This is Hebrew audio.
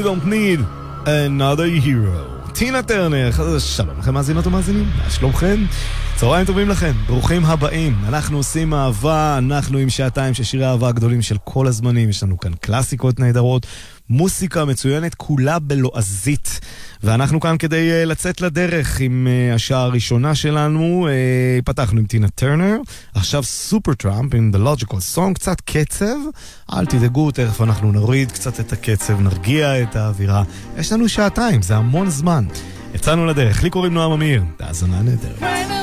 don't need another hero. טינה טרנר, שלום לכם מאזינות ומאזינים, מה שלומכם? צהריים טובים לכם, ברוכים הבאים. אנחנו עושים אהבה, אנחנו עם שעתיים של שירי אהבה הגדולים של כל הזמנים. יש לנו כאן קלאסיקות נהדרות, מוסיקה מצוינת, כולה בלועזית. ואנחנו כאן כדי לצאת לדרך עם השעה הראשונה שלנו. פתחנו עם טינה טרנר, עכשיו סופרטראמפ עם The Logical Song, קצת קצב. אל תדאגו, תכף אנחנו נוריד קצת את הקצב, נרגיע את האווירה. יש לנו שעתיים, זה המון זמן. יצאנו לדרך, לי קוראים נועם אמיר, תאזנה נהדרת.